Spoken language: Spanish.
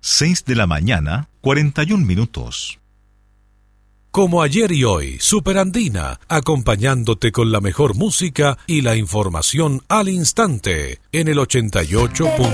6 de la mañana, 41 minutos. Como ayer y hoy, Superandina, acompañándote con la mejor música y la información al instante, en el 88.